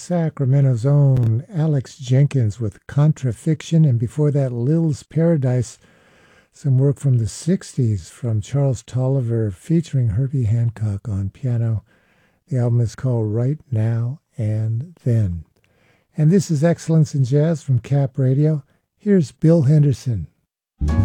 Sacramento's own Alex Jenkins with Contrafiction, and before that, Lil's Paradise, some work from the 60s from Charles Tolliver featuring Herbie Hancock on piano. The album is called Right Now and Then. And this is Excellence in Jazz from Cap Radio. Here's Bill Henderson.